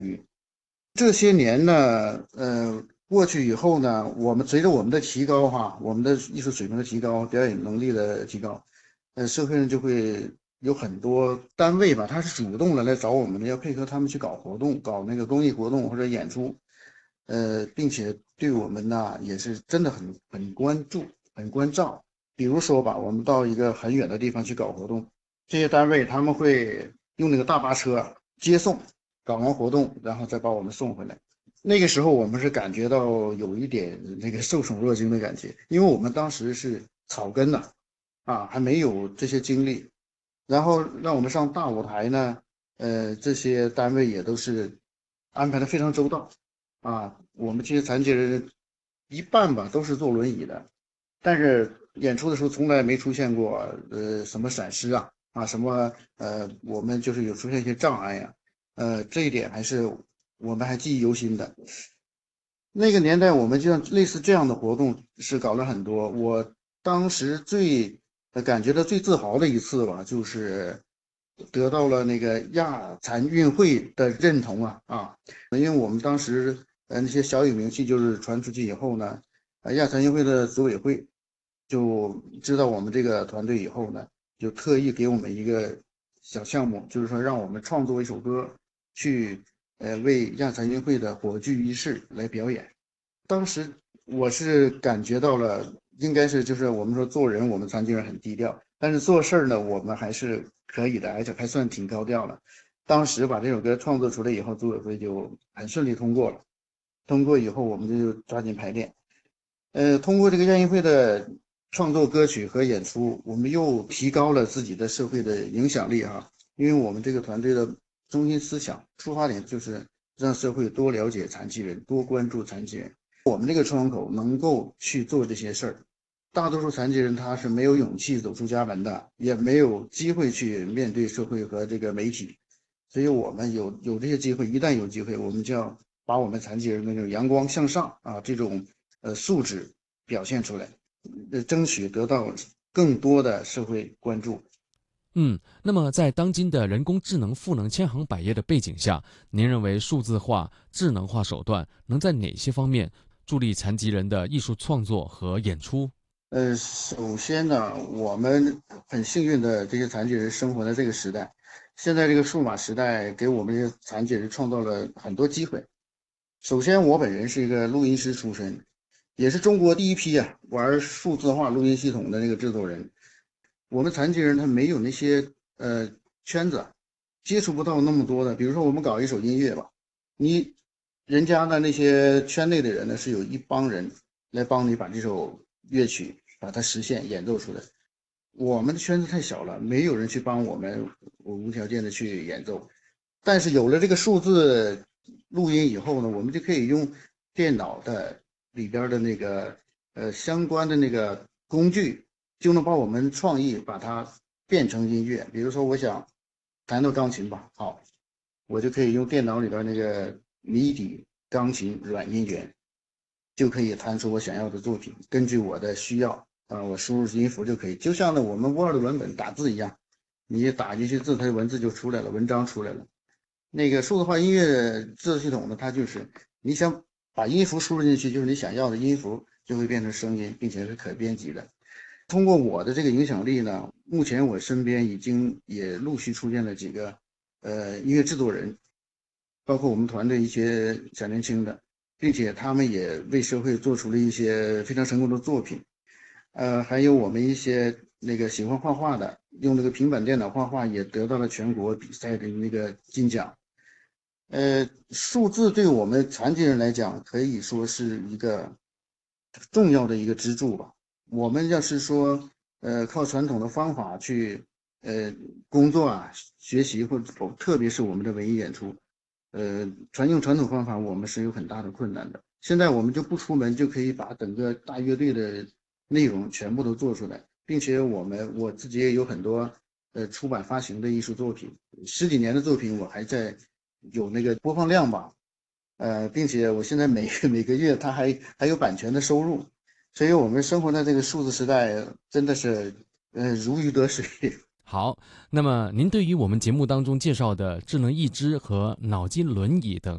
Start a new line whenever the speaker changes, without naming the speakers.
这些年呢，过去以后呢，我们随着我们的提高哈，我们的艺术水平的提高，表演能力的提高，社会上就会有很多单位吧，他是主动的来找我们的，要配合他们去搞活动，搞那个公益活动或者演出，并且对我们呢也是真的很关注、很关照。比如说吧，我们到一个很远的地方去搞活动，这些单位他们会用那个大巴车接送，搞完活动，然后再把我们送回来。那个时候我们是感觉到有一点那个受宠若惊的感觉，因为我们当时是草根呢，还没有这些经历，然后让我们上大舞台呢，这些单位也都是安排的非常周到我们这些残疾人一半吧都是坐轮椅的，但是演出的时候从来没出现过什么闪失什么我们就是有出现一些障碍这一点还是我们还记忆犹新的。那个年代我们就像类似这样的活动是搞了很多。我当时感觉到最自豪的一次吧，就是得到了那个亚残运会的认同因为我们当时那些小有名气就是传出去以后呢，亚残运会的组委会就知道我们这个团队以后呢，就特意给我们一个小项目，就是说让我们创作一首歌去为亚残运会的火炬仪式来表演。当时我是感觉到了，应该是就是我们说做人，我们残疾人很低调，但是做事儿呢，我们还是可以的，而且还算挺高调的。当时把这首歌创作出来以后，组委会就很顺利通过了。通过以后，我们就抓紧排练。通过这个亚运会的创作歌曲和演出，我们又提高了自己的社会的影响力因为我们这个团队的中心思想出发点就是让社会多了解残疾人，多关注残疾人。我们这个窗口能够去做这些事儿，大多数残疾人他是没有勇气走出家门的，也没有机会去面对社会和这个媒体，所以我们有这些机会，一旦有机会，我们就要把我们残疾人的这种阳光向上这种素质表现出来，争取得到更多的社会关注。
那么在当今的人工智能赋能千行百业的背景下，您认为数字化、智能化手段能在哪些方面助力残疾人的艺术创作和演出？
首先呢，我们很幸运的这些残疾人生活在这个时代，现在这个数码时代给我们这些残疾人创造了很多机会。首先，我本人是一个录音师出身，也是中国第一批玩数字化录音系统的那个制作人。我们残疾人他没有那些圈子，接触不到那么多的。比如说，我们搞一首音乐吧，你人家的那些圈内的人呢，是有一帮人来帮你把这首乐曲把它实现演奏出来。我们的圈子太小了，没有人去帮我们无条件的去演奏。但是有了这个数字录音以后呢，我们就可以用电脑的里边的那个相关的那个工具，就能把我们创意把它变成音乐。比如说，我想弹到钢琴吧，好，我就可以用电脑里边那个迷底钢琴软音源，就可以弹出我想要的作品。根据我的需要我输入音符就可以，就像我们 Word 文本打字一样，你打进去字，它的文字就出来了，文章出来了。那个数字化音乐制作系统呢，它就是你想把音符输入进去，就是你想要的音符就会变成声音，并且是可编辑的。通过我的这个影响力呢，目前我身边已经也陆续出现了几个音乐制作人，包括我们团队一些小年轻的，并且他们也为社会做出了一些非常成功的作品。还有我们一些那个喜欢画画的，用那个平板电脑画画，也得到了全国比赛的那个金奖。数字对我们残疾人来讲，可以说是一个重要的一个支柱吧。我们要是说，靠传统的方法去，工作学习或者特别是我们的文艺演出，用传统方法，我们是有很大的困难的。现在我们就不出门，就可以把整个大乐队的内容全部都做出来，并且我自己也有很多出版发行的艺术作品，十几年的作品，我还在有那个播放量吧，并且我现在每个月它还有版权的收入，所以我们生活在这个数字时代，真的是如鱼得水。
好，那么您对于我们节目当中介绍的智能义肢和脑筋轮椅等